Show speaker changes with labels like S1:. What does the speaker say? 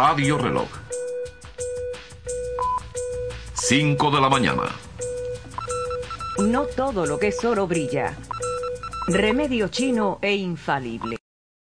S1: Radio Reloj. 5 de la mañana.
S2: No todo lo que es oro brilla. Remedio chino e infalible.